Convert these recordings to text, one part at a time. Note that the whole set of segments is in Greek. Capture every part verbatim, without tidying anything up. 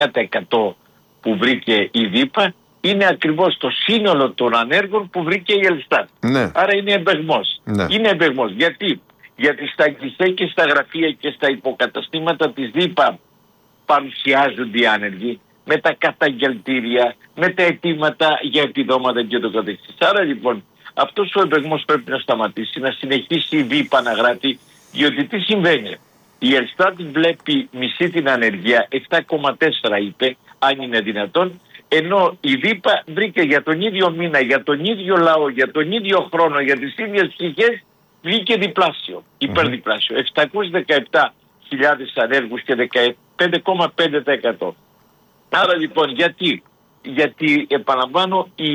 τοις εκατό που βρήκε η ΔΥΠΑ είναι ακριβώς το σύνολο των ανέργων που βρήκε η Ελστάτ. Ναι. Άρα είναι εμπεγμός. Ναι. Είναι εμπεγμός. Γιατί? Γιατί στα γκισέ και στα γραφεία και στα υποκαταστήματα της ΔΥΠΑ παρουσιάζονται οι άνεργοι με τα καταγγελτήρια, με τα αιτήματα για επιδόματα και το καθεξής. Άρα λοιπόν αυτός ο εμπεγμός πρέπει να σταματήσει, να συνεχίσει η ΔΥΠΑ να γράφει, διότι τι συμβαίνει? Η Ελστάτ βλέπει μισή την ανεργία, επτά κόμμα τέσσερα είπε, αν είναι δυνατόν, ενώ η ΔΥΠΑ βρήκε για τον ίδιο μήνα, για τον ίδιο λαό, για τον ίδιο χρόνο, για τις ίδιες ψυχές, βγήκε διπλάσιο, υπερδιπλάσιο. επτακόσιες δεκαεπτά χιλιάδες ανέργους και δεκαπέντε κόμμα πέντε τοις εκατό. Άρα λοιπόν γιατί? Γιατί επαναλαμβάνω η,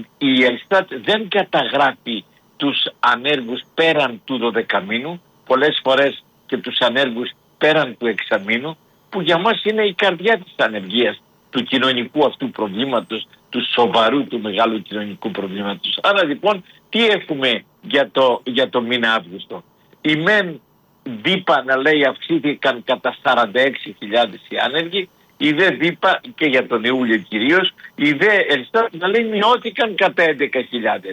η Ελστάτ δεν καταγράφει τους ανέργους πέραν του δωδεκαμήνου, πολλές φορές και τους ανέργους πέραν του εξαμήνου, που για μας είναι η καρδιά της ανεργίας, του κοινωνικού αυτού προβλήματος, του σοβαρού, του μεγάλου κοινωνικού προβλήματος. Άρα λοιπόν τι έχουμε για το, για το μήνα Αύγουστο? Η ΜΕΝ ΔΥΠΑ να λέει αυξήθηκαν κατά σαράντα έξι χιλιάδες οι άνεργοι, η ΔΕ ΔΥΠΑ και για τον Ιούλιο κυρίως, η ΔΕ Ελστάτ να λέει μειώθηκαν κατά έντεκα χιλιάδες.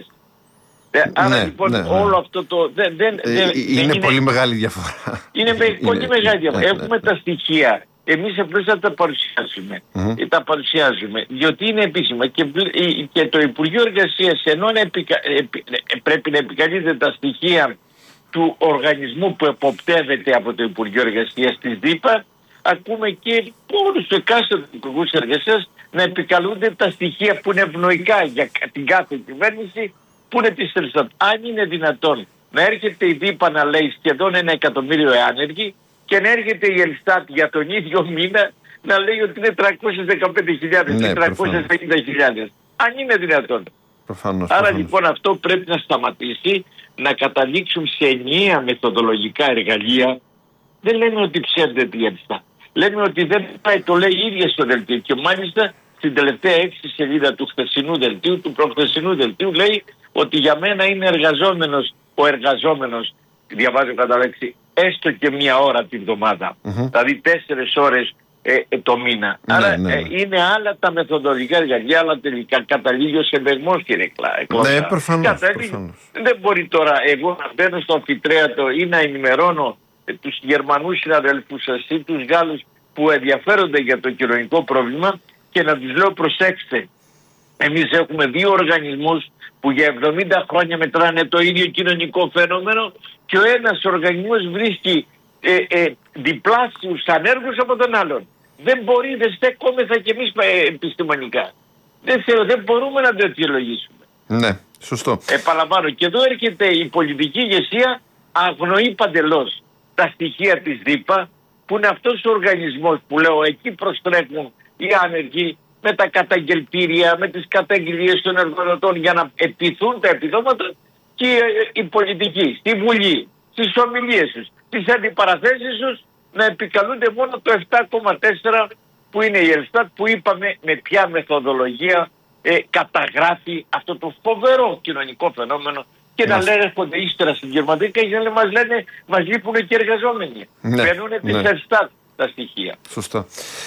Ε, άρα ναι, λοιπόν ναι, ναι. όλο αυτό το... Δεν, δεν, ε, δεν, είναι, δεν πολύ είναι μεγάλη διαφορά. Είναι, είναι πολύ μεγάλη διαφορά. Ναι, Έχουμε ναι. τα στοιχεία. Εμείς απλώς θα τα παρουσιάσουμε. Mm-hmm. Τα παρουσιάζουμε. Διότι είναι επίσημα. Και, και το Υπουργείο Εργασίας, ενώ επικα, επι, πρέπει να επικαλείται τα στοιχεία του οργανισμού που εποπτεύεται από το Υπουργείο Εργασίας της ΔΥΠΑ, ακούμε και όλους τους εκάστοτε υπουργούς εργασίας να επικαλούνται τα στοιχεία που είναι ευνοϊκά για την κάθε κυβέρνηση, που είναι της Ελστάτ. Αν είναι δυνατόν να έρχεται η ΔΥΠΑ να λέει σχεδόν ένα εκατομμύριο άνεργοι και να έρχεται η Ελστάτ για τον ίδιο μήνα να λέει ότι είναι τριακόσιες δεκαπέντε χιλιάδες ή ναι, τριακόσιες πενήντα χιλιάδες. Αν είναι δυνατόν. Προφανώς, Άρα προφανώς. λοιπόν αυτό πρέπει να σταματήσει, να καταλήξουν σε ενιαία μεθοδολογικά εργαλεία. Δεν λέμε ότι ψεύδεται η Ελστάτ. Λέμε ότι δεν πάει, το λέει η ίδια στο δελτίο. Και μάλιστα στην τελευταία έξι σελίδα του χθεσινού δελτίου, του προχθεσινού δελτίου, λέει ότι για μένα είναι εργαζόμενος, ο εργαζόμενος, διαβάζω κατά λέξη, έστω και μία ώρα την εβδομάδα. Mm-hmm. Δηλαδή τέσσερις ώρες ε, ε, το μήνα. Ναι, Άρα ναι, ναι. Ε, είναι άλλα τα μεθοδολογικά εργαλεία, αλλά τελικά καταλήγει ως εμπεγμός, κύριε Κλά. Ναι, προφανώς, προφανώς. Δεν μπορεί τώρα εγώ να μπαίνω στο αμφιτρέατο ή να ενημερώνω ε, τους Γερμανούς συναδελφούς σας ή τους Γάλλους που ενδιαφέρονται για το κοινωνικό πρόβλημα και να τους λέω προσέξτε. Εμείς έχουμε δύο οργανισμούς που για εβδομήντα χρόνια μετράνε το ίδιο κοινωνικό φαινόμενο και ο ένας οργανισμός βρίσκει ε, ε, διπλάσιους ανέργους από τον άλλον. Δεν μπορεί, δεν στέκομεθα κι εμείς επιστημονικά. Δεν θέλω, δεν μπορούμε να το αιτιολογήσουμε. Ναι, σωστό. Επαναλαμβάνω, και εδώ έρχεται η πολιτική ηγεσία, αγνοεί παντελώς τα στοιχεία της ΔΥΠΑ, που είναι αυτός ο οργανισμός που λέω εκεί προστρέφουν οι άνεργοι με τα καταγγελτήρια, με τις καταγγελίες των εργοδοτών για να επιτηθούν τα επιδόματα, και οι πολιτικοί στη Βουλή, στις ομιλίες τους, στις αντιπαραθέσεις τους να επικαλούνται μόνο το επτά κόμμα τέσσερα που είναι η Ελστάτ, που είπαμε με ποια μεθοδολογία ε, καταγράφει αυτό το φοβερό κοινωνικό φαινόμενο και να λένε έρχονται ύστερα στην Γερμανία και να μας λένε μας λείπουν και εργαζόμενοι. Ναι, παίρνουν ναι. τις Ελστάτ τα στοιχεία. Σωστά.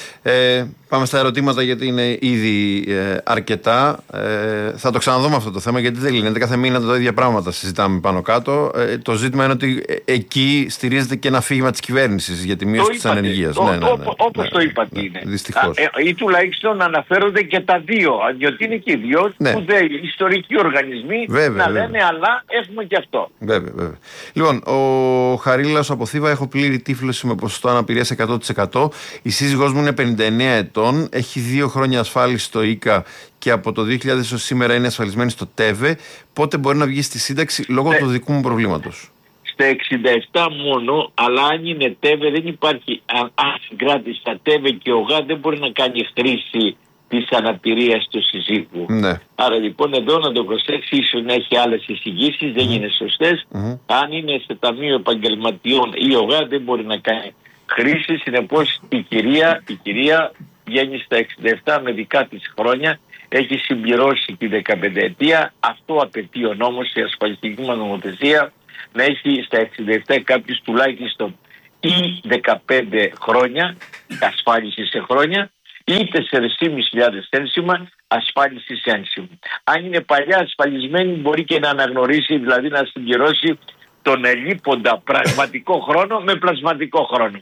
Ε, πάμε στα ερωτήματα γιατί είναι ήδη ε, αρκετά. Ε, θα το ξαναδούμε αυτό το θέμα γιατί δεν λύνεται. Κάθε μήνα τα ίδια πράγματα συζητάμε πάνω κάτω. Ε, το ζήτημα είναι ότι ε, εκεί στηρίζεται και ένα αφήγημα της κυβέρνησης για τη μείωση της ανεργίας. Ναι, ναι, ναι, ναι, όπως ναι, το είπατε ναι, είναι. Δυστυχώς. Α, ε, ή τουλάχιστον αναφέρονται και τα δύο. Διότι είναι και οι δύο ναι. σπουδαίοι ιστορικοί οργανισμοί βέβαια, να βέβαια. λένε αλλά έχουμε και αυτό. Βέβαια, βέβαια. Λοιπόν, ο Χαρίλαος από Θήβα, έχω πλήρη τύφλωση με ποσοστό αναπηρίας εκατό τοις εκατό. Η σύζυγός μου είναι πενήντα εννέα ετών, έχει δύο χρόνια ασφάλιση στο ΙΚΑ και από το δύο χιλιάδες έως σήμερα είναι ασφαλισμένη στο ΤΕΒΕ. Πότε μπορεί να βγει στη σύνταξη λόγω ναι. του δικού μου προβλήματος? Στα εξήντα επτά μόνο, αλλά αν είναι ΤΕΒΕ δεν υπάρχει συγκράτηση. Στα ΤΕΒΕ και ο ΓΑ δεν μπορεί να κάνει χρήση της αναπηρίας του συζύγου. Ναι. Άρα λοιπόν εδώ να το προσέξει, ίσως να έχει άλλες εισηγήσεις, δεν mm. είναι σωστές. Mm. Αν είναι σε ταμείο επαγγελματιών ή ο ΓΑ δεν μπορεί να κάνει χρήση. Συνεπώς η κυρία, η κυρία βγαίνει στα εξήντα επτά με δικά της χρόνια, έχει συμπληρώσει τη δεκαπενταετία. Αυτό απαιτεί ο νόμος, η ασφαλιστική μας νομοθεσία, να έχει στα εξήντα επτά κάποιος τουλάχιστον ή δεκαπέντε χρόνια ασφάλιση σε χρόνια ή τέσσερις χιλιάδες πεντακόσια ένσημα ασφάλισης ένσημου. Αν είναι παλιά ασφαλισμένη, μπορεί και να αναγνωρίσει, δηλαδή να συμπληρώσει τον ελείποντα πραγματικό χρόνο με πλασματικό χρόνο.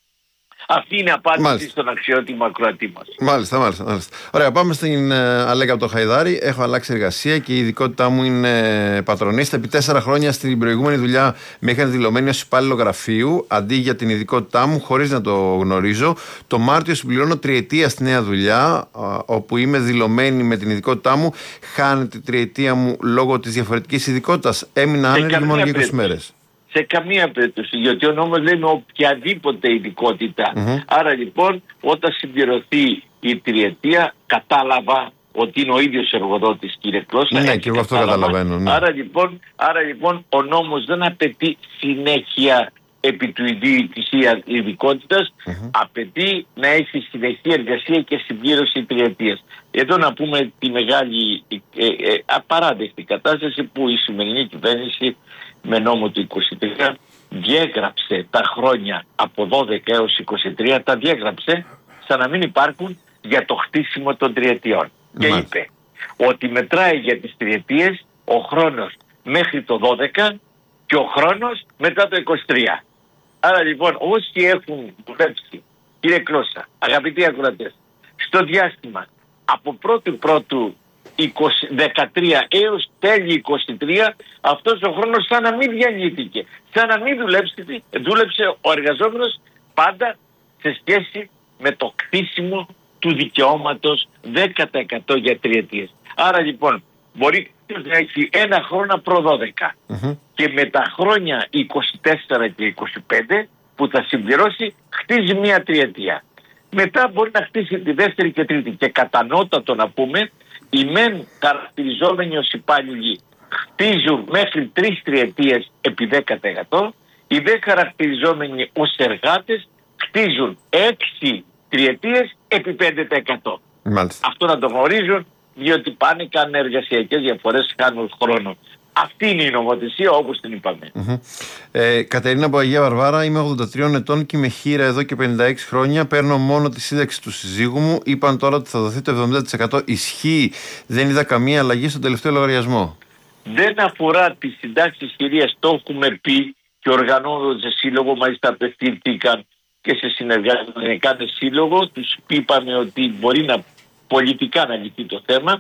Αυτή είναι η απάντηση μάλιστα στον αξιότιμο ακροατή μας. Μάλιστα, μάλιστα, μάλιστα. Ωραία, πάμε στην uh, Αλέκα από το Χαϊδάρι. Έχω αλλάξει εργασία και η ειδικότητά μου είναι πατρονίστα. Επί τέσσερα χρόνια στην προηγούμενη δουλειά με είχαν δηλωμένη ως υπάλληλο γραφείου αντί για την ειδικότητά μου, χωρίς να το γνωρίζω. Το Μάρτιο συμπληρώνω τριετία στη νέα δουλειά, uh, όπου είμαι δηλωμένη με την ειδικότητά μου. Χάνεται η τριετία μου λόγω της διαφορετικής ειδικότητας. Έμεινα άνεργη μόνο για είκοσι μέρες. Σε καμία περίπτωση, γιατί ο νόμος λέει με οποιαδήποτε ειδικότητα. Mm-hmm. Άρα λοιπόν, όταν συμπληρωθεί η τριετία, κατάλαβα ότι είναι ο ίδιος εργοδότης, κύριε Κλώσσα. Ναι, και εγώ αυτό καταλαβαίνω. Ναι. Άρα, λοιπόν, άρα λοιπόν, ο νόμος δεν απαιτεί συνέχεια επί του ιδίου της ειδικότητας, mm-hmm. απαιτεί να έχει συνεχή εργασία και συμπλήρωση τριετίας. Εδώ να πούμε τη μεγάλη ε, ε, απαράδεκτη κατάσταση που η σημερινή κυβέρνηση με νόμο του είκοσι τρία διέγραψε τα χρόνια από δώδεκα έως είκοσι τρία, τα διέγραψε σαν να μην υπάρχουν για το χτίσιμο των τριετιών. Mm. Και είπε ότι μετράει για τις τριετίες ο χρόνος μέχρι το δώδεκα και ο χρόνος μετά το είκοσι τρία. Άρα λοιπόν όσοι έχουν δουλέψει, κύριε Κλώσσα, αγαπητοί ακροατές, στο διάστημα από πρώτου πρώτου είκοσι δεκατρία έως τέλη είκοσι τρία, αυτός ο χρόνος σαν να μην διανύθηκε, σαν να μην δουλέψει, δούλεψε ο εργαζόμενος πάντα σε σχέση με το κτίσιμο του δικαιώματος δέκα τοις εκατό για τριετίες. Άρα λοιπόν μπορεί να έχει ένα χρόνο προ δώδεκα mm-hmm. και με τα χρόνια είκοσι τέσσερα και είκοσι πέντε που θα συμπληρώσει χτίζει μία τριετία. Μετά μπορεί να χτίσει τη δεύτερη και τρίτη και κατανότατο να πούμε, οι μεν χαρακτηριζόμενοι ως υπάλληλοι χτίζουν μέχρι τρεις τριετίες επί δέκα τοις εκατό, οι δε χαρακτηριζόμενοι ως εργάτες χτίζουν έξι τριετίες επί πέντε τοις εκατό. Μάλιστα. Αυτό να το γνωρίζουν, διότι πάνε, κάνουν εργασιακές διαφορές, κάνουν χρόνο. Αυτή είναι η νομοθεσία όπως την είπαμε. Mm-hmm. Ε, Κατερίνα από Αγία Βαρβάρα, είμαι ογδόντα τριών ετών και είμαι χείρα εδώ και πενήντα έξι χρόνια. Παίρνω μόνο τη σύνταξη του συζύγου μου. Είπαν τώρα ότι θα δοθεί το εβδομήντα τοις εκατό. Ισχύει, δεν είδα καμία αλλαγή στον τελευταίο λογαριασμό. Δεν αφορά τις συντάξεις κυρίας, το έχουμε πει και οργανώνονται σύλλογο, μάλιστα απευθύνθηκαν και σε συνεργάσεις με κάθε σύλλογο. Τους είπαμε ότι μπορεί να πολιτικά να λυθεί το θέμα,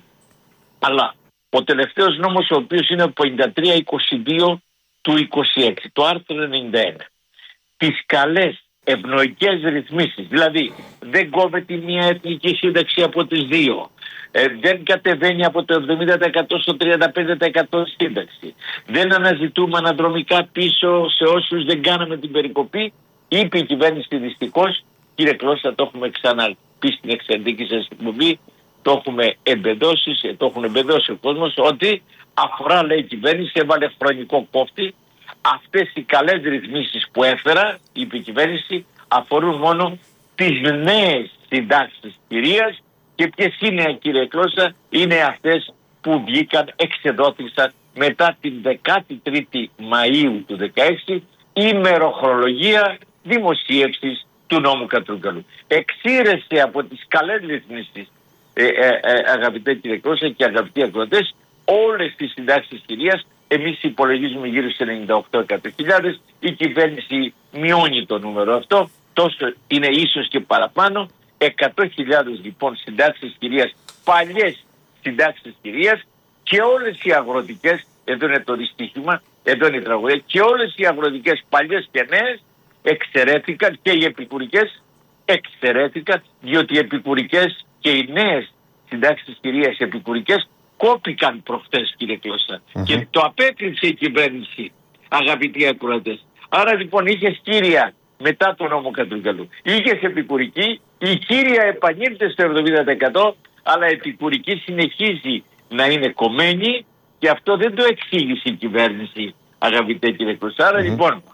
αλλά ο τελευταίος νόμος, ο οποίος είναι ο πενήντα τρία είκοσι δύο του είκοσι έξι, το άρθρο ενενήντα ένα, τις καλές ευνοϊκές ρυθμίσεις, δηλαδή δεν κόβεται μια εθνική σύνταξη από τις δύο, ε, δεν κατεβαίνει από το εβδομήντα τοις εκατό στο τριάντα πέντε τοις εκατό σύνταξη, δεν αναζητούμε αναδρομικά πίσω σε όσους δεν κάναμε την περικοπή, είπε η κυβέρνηση δυστυχώς, κύριε Κλώσσα, το έχουμε ξαναπεί στην εξαντλική σας εκπομπή, το έχουμε εμπεδώσει, το έχουν εμπεδώσει ο κόσμος, ότι αφορά, λέει η κυβέρνηση, έβαλε χρονικό κόφτη. Αυτές οι καλές ρυθμίσεις που έφερα, είπε η κυβέρνηση, αφορούν μόνο τις νέες συντάξεις κυρίας. Και ποιες είναι, κύριε Κλώσσα, είναι αυτές που βγήκαν, εξεδόθησαν μετά την δεκάτη τρίτη Μαΐου του δεκαέξι, ημεροχρολογία δημοσίευσης του νόμου Κατρούγκαλου. Εξήρεσε από τις καλές ρυθμίσεις, Ε, ε, ε, αγαπητέ κύριε Κλώσσα και αγαπητοί ακροατές, όλες τις συντάξεις κυρίας, εμείς υπολογίζουμε γύρω στις ενενήντα οκτώ χιλιάδες, η κυβέρνηση μειώνει το νούμερο αυτό, τόσο είναι ίσως και παραπάνω, εκατό χιλιάδες λοιπόν συντάξεις κυρίας, παλιές συντάξεις κυρίας, και όλες οι αγροτικές, εδώ είναι το δυστύχημα, εδώ είναι η τραγωδία, και όλες οι αγροτικές παλιές και νέες εξαιρέθηκαν, και οι επικουρικές εξαιρέθηκαν, διότι οι επικουρικές και οι νέες συντάξεις της κυρίας επικουρικές κόπηκαν προχτές, κύριε Κλώσσα. Mm-hmm. Και το απέκρυψε η κυβέρνηση, αγαπητοί ακροατές. Άρα λοιπόν είχες κύρια μετά τον νόμο Κατρούγκαλου, είχες επικουρική, η κύρια επανήλθε στο εβδομήντα τοις εκατό, αλλά η επικουρική συνεχίζει να είναι κομμένη και αυτό δεν το εξήγησε η κυβέρνηση, αγαπητέ κύριε Κλώσσα. Άρα mm-hmm. λοιπόν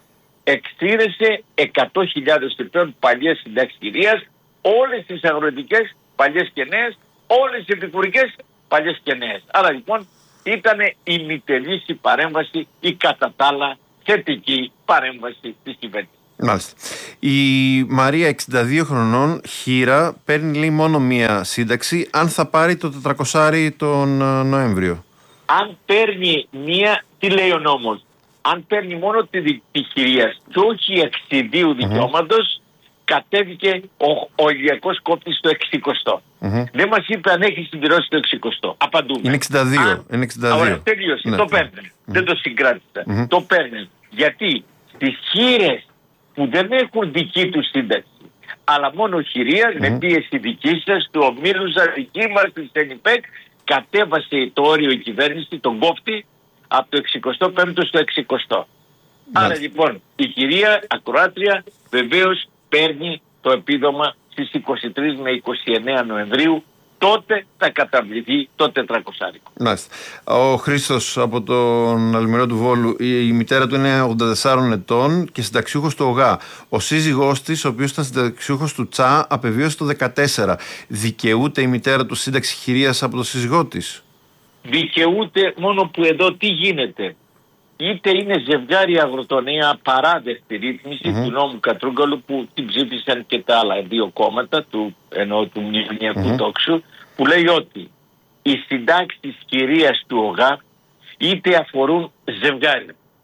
εξήρεσε εκατό χιλιάδες επιπλέον παλιές συντάξεις κυρίας, όλες τις αγροτικές παλιές και νέες, όλες οι επικουρικές παλιές και νέες. Άρα λοιπόν ήταν ημιτελής η παρέμβαση, η κατά τα άλλα θετική παρέμβαση της κυβέρνησης. Μάλιστα. Η Μαρία, εξήντα δύο χρονών, χήρα, παίρνει λέει μόνο μία σύνταξη αν θα πάρει το τετρακόσια τον Νοέμβριο. Αν παίρνει μία, τι λέει ο νόμος, αν παίρνει μόνο τη, τη χειρίας και όχι εξιδίου δικαιώματος, mm-hmm. κατέβηκε ο, ο Ηλιακός Κόπτης στο εξηκοστό. Mm-hmm. Δεν μας είπε αν έχει συμπληρώσει το εξηκοστό. Απαντούμε. Είναι εξήντα δύο. Αν... Είναι εξήντα δύο. Ωραία, τελείωσε. Ναι. Το παίρνει. Mm-hmm. Δεν το συγκράτησα. Mm-hmm. Το παίρνει. Γιατί στις χείρες που δεν έχουν δική του σύνταξη, αλλά μόνο χειρίας, mm-hmm. με πίεση δική σας, του ομίλουσα δική μας, της ΕΝΙΠΕΚ, κατέβασε το όριο η κυβέρνηση, τον κόφτη, από το εξηκοστό πέμπτο στο εξηκοστό. Mm-hmm. Άρα λοιπόν η κυρία ακροάτρια βεβαίως παίρνει το επίδομα στις είκοσι τρεις με είκοσι εννέα Νοεμβρίου, τότε θα καταβληθεί το τετρακοσάρικο. Μάλιστα. Ο Χρήστος από τον Αλμυρό του Βόλου, η μητέρα του είναι ογδόντα τεσσάρων ετών και συνταξιούχος του ΟΓΑ. Ο σύζυγός της, ο οποίος ήταν συνταξιούχος του ΤΣΑ, απεβίωσε το δεκατέσσερα. Δικαιούται η μητέρα του σύνταξη χειρίας από το σύζυγό της? Δικαιούται, μόνο που εδώ τι γίνεται. Είτε είναι ζευγάρι αγροτονία παράδεκτη ρύθμιση mm-hmm. του νόμου Κατρούγκαλου που την ψήφισαν και τα άλλα δύο κόμματα του, ενώ του μνημονιακού mm-hmm. τόξου, που λέει ότι οι συντάξεις κυρίας του ΟΓΑ είτε αφορούν ζευγάρι,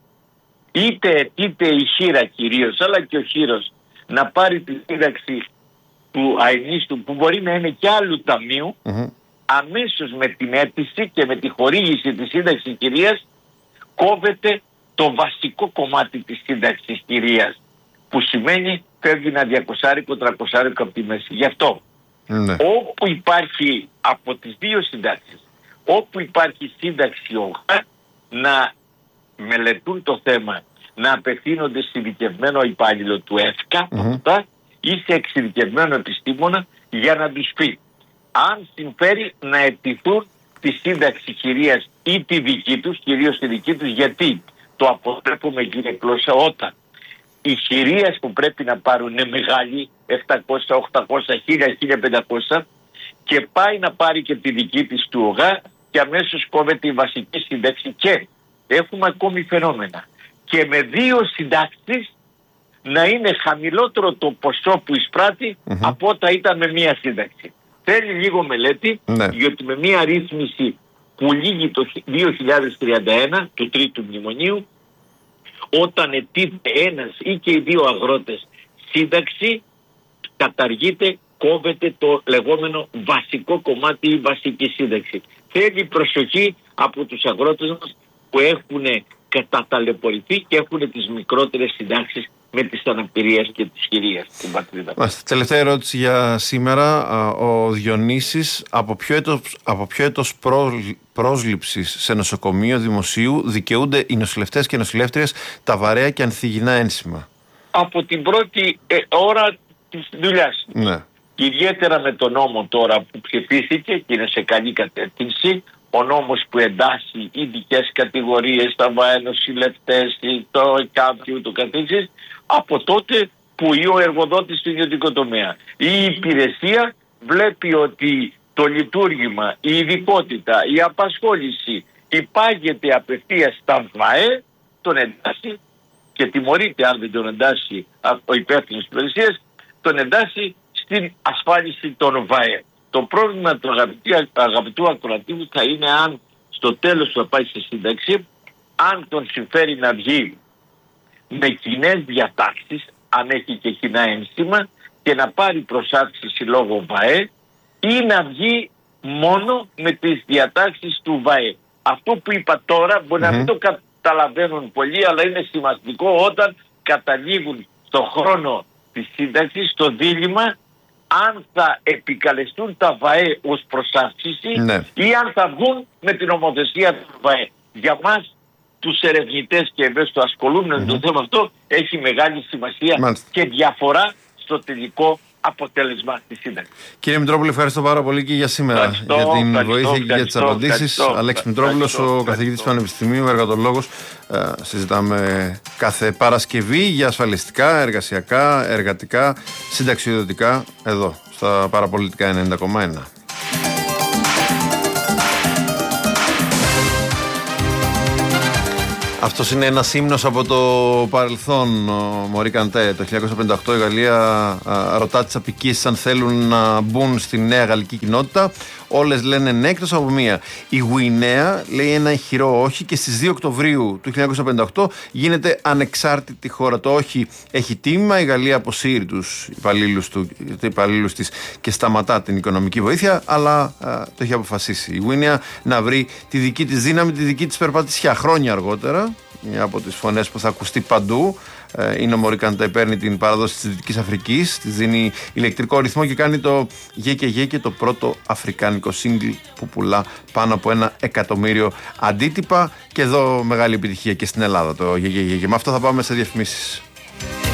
είτε, είτε η χείρα κυρίως, αλλά και ο χείρος να πάρει τη σύνταξη του αενίστου που μπορεί να είναι και άλλου ταμείου, mm-hmm. αμέσως με την αίτηση και με τη χορήγηση της σύνταξης κυρίας κόβεται το βασικό κομμάτι της σύνταξης κυρίας, που σημαίνει φεύγει ένα διακοσάρικο, τρακοσάρικο από τη μέση. Γι' αυτό ναι. όπου υπάρχει από τις δύο συντάξεις, όπου υπάρχει σύνταξη ΟΓΑ, να μελετούν το θέμα, να απευθύνονται σε ειδικευμένο υπάλληλο του ΕΦΚΑ mm-hmm. ή σε εξειδικευμένο επιστήμονα για να τους πει αν συμφέρει να αιτηθούν τη σύνταξη χειρίας ή τη δική τους, κυρίως τη δική τους, γιατί το αποτρέπουμε, κύριε Κλώσσα, όταν οι χειρίες που πρέπει να πάρουν είναι μεγάλοι, επτακόσια, οκτακόσια, χίλια, χίλια πεντακόσια, και πάει να πάρει και τη δική της του ΟΓΑ και αμέσως κόβεται η βασική σύνταξη. Και έχουμε ακόμη φαινόμενα. Και με δύο συντάξεις να είναι χαμηλότερο το ποσό που εισπράττει mm-hmm. από όταν ήταν με μία σύνταξη. Θέλει λίγο μελέτη, ναι. γιατί με μία ρύθμιση που λύγει το δύο χιλιάδες τριάντα ένα του τρίτου μνημονίου, όταν αιτείται ένας ή και οι δύο αγρότες σύνταξη, καταργείται, κόβεται το λεγόμενο βασικό κομμάτι ή βασική σύνταξη. Θέλει προσοχή από τους αγρότες μας που έχουν καταταλαιπωρηθεί και έχουν τις μικρότερες συντάξεις με τις αναπηρίες και τις χειρίες στην πατρίδα. Μάλιστα. Τελευταία ερώτηση για σήμερα. Ο Διονύσης, από ποιο έτος, από ποιο έτος πρόσληψης σε νοσοκομείο δημοσίου δικαιούνται οι νοσηλευτές και νοσηλεύτριες τα βαρέα και ανθυγιεινά ένσημα? Από την πρώτη ε, ώρα της δουλειάς. Ναι. Ιδιαίτερα με τον νόμο τώρα που ψηφίστηκε και είναι σε καλή κατεύθυνση, ο νόμος που εντάσσει ειδικές κατηγορίες, τα ΒΑΕ νοσηλευτές, το ΕΚΑΒ και ούτω καθεξής, από τότε που ή ο εργοδότης του ιδιωτικού τομέα ή η υπηρεσία βλέπει ότι το λειτουργήμα, η ειδικότητα, η απασχόληση υπάγεται απευθείας στα ΒΑΕ, τον εντάσσει και τιμωρείται αν δεν τον εντάσσει ο υπεύθυνος της υπηρεσίας, τον εντάσσει στην ασφάλιση των ΒΑΕ. Το πρόβλημα του αγαπητού, αγαπητού ακροατήβου θα είναι αν στο τέλος θα πάει σε σύνταξη, αν τον συμφέρει να βγει με κοινές διατάξεις, αν έχει και κοινά ένσημα, και να πάρει προσάυξηση λόγω ΒΑΕ, ή να βγει μόνο με τις διατάξεις του ΒΑΕ. Αυτό που είπα τώρα μπορεί mm-hmm. να μην το καταλαβαίνουν πολλοί, αλλά είναι σημαντικό όταν καταλήγουν στον χρόνο της σύνταξης, στο δίλημμα, αν θα επικαλεστούν τα ΒΑΕ ως προσάυξηση ναι. ή αν θα βγουν με την ομοθεσία του ΒΑΕ. Για μας τους ερευνητές και ευαίσθητο ασχολούμενους mm-hmm. με το θέμα αυτό έχει μεγάλη σημασία Μάλιστα. και διαφορά στο τελικό αποτέλεσμα της σύνταξης. Κύριε Μητρόπουλε, ευχαριστώ πάρα πολύ και για σήμερα ευχαριστώ, για την ευχαριστώ, βοήθεια και για τις απαντήσεις. Αλέξης Μητρόπουλος, ο καθηγητής Πανεπιστημίου, εργατολόγος. Ε, συζητάμε κάθε Παρασκευή για ασφαλιστικά, εργασιακά, εργατικά, συνταξιοδοτικά εδώ στα Παραπολιτικά ενενήντα κόμμα ένα. Αυτός είναι ένας ύμνος από το παρελθόν, Μωρί Καντέ. Το χίλια εννιακόσια πενήντα οκτώ η Γαλλία α, ρωτά τις απικίες αν θέλουν να μπουν στη νέα γαλλική κοινότητα. Όλες λένε ναι, εκτός από μία. Η Γουινέα λέει ένα ηχηρό όχι και στις δύο Οκτωβρίου του χίλια εννιακόσια πενήντα οκτώ γίνεται ανεξάρτητη χώρα. Το όχι έχει τίμημα. Η Γαλλία αποσύρει τους υπαλλήλους, του, υπαλλήλους της και σταματά την οικονομική βοήθεια, αλλά α, το έχει αποφασίσει η Γουινέα να βρει τη δική της δύναμη, τη δική της περπατησιά. Χρόνια αργότερα, μια από τις φωνές που θα ακουστεί παντού, είναι ο Μωρί Καντέ, παίρνει την παράδοση της Δυτικής Αφρικής, της δίνει ηλεκτρικό ρυθμό και κάνει το γε και γε και το πρώτο αφρικάνικο single που πουλά πάνω από ένα εκατομμύριο αντίτυπα, και εδώ μεγάλη επιτυχία και στην Ελλάδα το γε και γε. Και με αυτό θα πάμε σε διαφημίσεις.